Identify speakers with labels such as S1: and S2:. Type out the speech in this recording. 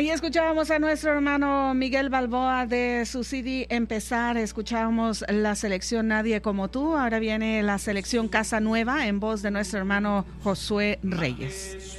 S1: Ahí escuchábamos a nuestro hermano Miguel Balboa de su CD Empezar. Escuchábamos la selección Nadie Como Tú. Ahora viene la selección Casa Nueva en voz de nuestro hermano Josué Reyes.